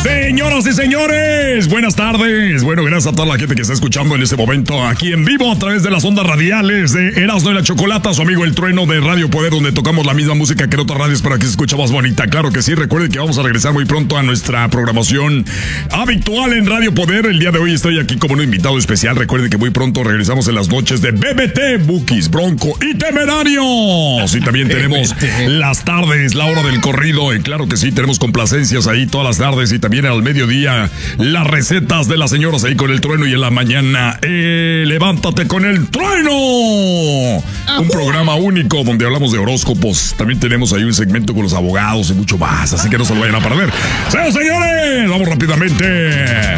Señoras y señores, buenas tardes. Bueno, gracias a toda la gente que está escuchando en este momento aquí en vivo a través de las ondas radiales de Erasmo y la Chocolata, su amigo El Trueno de Radio Poder, donde tocamos la misma música que en otras radios para que se escuche más bonita. Claro que sí, recuerden que vamos a regresar muy pronto a nuestra programación habitual en Radio Poder. El día de hoy estoy aquí como un invitado especial. Recuerden que muy pronto regresamos en las noches de BBT, Bukis, Bronco y Temerarios. Y también tenemos las tardes, la hora del corrido. Y claro que sí, tenemos complacencias ahí todas las tardes y también al mediodía las recetas de las señoras ahí con El Trueno y en la mañana Levántate con El Trueno, un programa único donde hablamos de horóscopos. También tenemos ahí un segmento con los abogados y mucho más, así que no se lo vayan a perder. Señores, vamos rápidamente.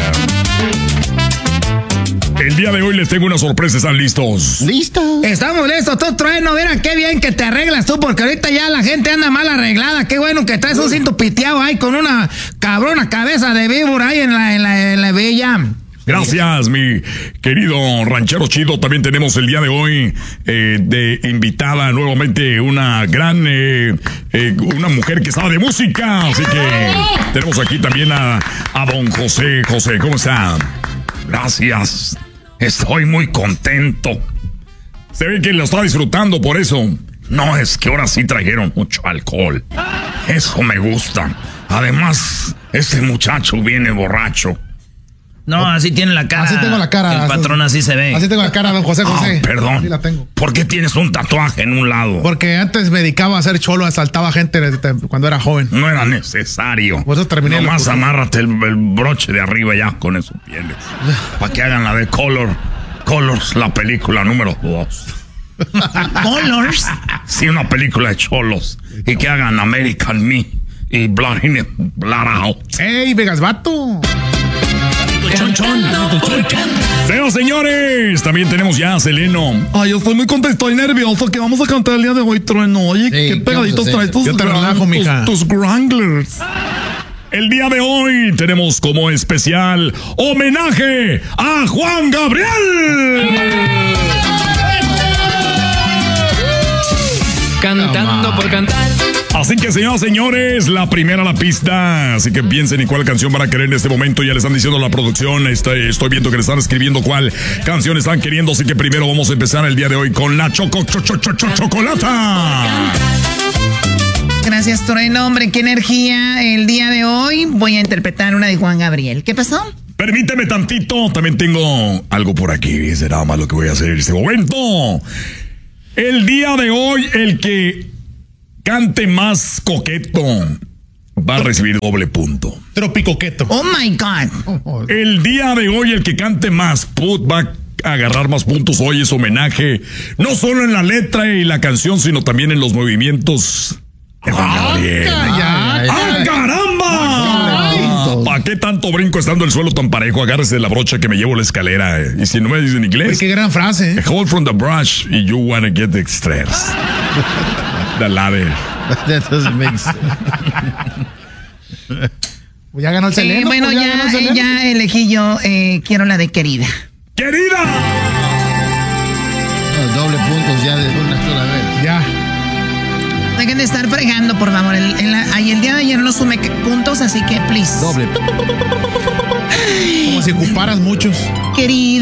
El día de hoy les tengo una sorpresa. ¿Están listos? ¿Listos? Estamos listos, tú, Trueno. Mira qué bien que te arreglas tú, porque ahorita ya la gente anda mal arreglada. Qué bueno que traes un cinto piteado ahí con una cabrona cabeza de víbora ahí en la villa. Gracias, mi querido ranchero chido. También tenemos el día de hoy de invitada nuevamente una gran, una mujer que sabe de música. Así que tenemos aquí también a don José. José, ¿cómo está? Gracias. Estoy muy contento. Se ve que lo está disfrutando por eso. No, es que ahora sí trajeron mucho alcohol. Eso me gusta. Además, este muchacho viene borracho. No, así tiene la cara. Así tengo la cara. El patrón así se ve. Así tengo la cara, don José José. Perdón. Así la tengo. ¿Por qué tienes un tatuaje en un lado? Porque antes me dedicaba a hacer cholo, asaltaba gente cuando era joven. No era necesario. Por eso terminé. Nomás amárrate el broche de arriba ya con eso tienes. Para que hagan la de Colors, la película número 2. ¿Colors? Sí, una película de cholos. Y que hagan American Me y Blood Out. ¡Ey, Vegas Vato! Señores, también tenemos ya a Seleno. Ay, yo estoy muy contento y nervioso que vamos a cantar el día de hoy, Trueno. Oye, qué pegaditos traes tus Wranglers. El día de hoy tenemos como especial homenaje a Juan Gabriel. Cantando por cantar. Así que, señoras y señores, la primera la pista. Así que piensen en cuál canción van a querer en este momento. Ya le están diciendo la producción. Estoy viendo que le están escribiendo cuál canción están queriendo. Así que primero vamos a empezar el día de hoy con la chocolata. Gracias, Trueno. Hombre, qué energía. El día de hoy voy a interpretar una de Juan Gabriel. ¿Qué pasó? Permíteme tantito. También tengo algo por aquí. Será más lo que voy a hacer en este momento. El día de hoy, el que cante más coqueto va a recibir doble punto. Tropicoqueto. Oh my God. El día de hoy, el que cante más va a agarrar más puntos. Hoy es homenaje, no solo en la letra y la canción, sino también en los movimientos de Juan Gabriel. ¡Ah, caramba! ¿Para qué tanto brinco estando el suelo tan parejo? Agárrese de la brocha que me llevo la escalera. Y si no me dicen en inglés. Qué gran frase. Hold from the brush y you wanna get the stairs. The ladder. That doesn't make sense. Ya ganó el Seleno. Bueno, ya elegí yo. Quiero la de Querida. ¡Querida! Doble puntos ya de una sola vez. Ya. Dejen de estar fregando, por favor. El día de ayer no sumé puntos, así que please. Doble. Como si ocuparas muchos. Querida.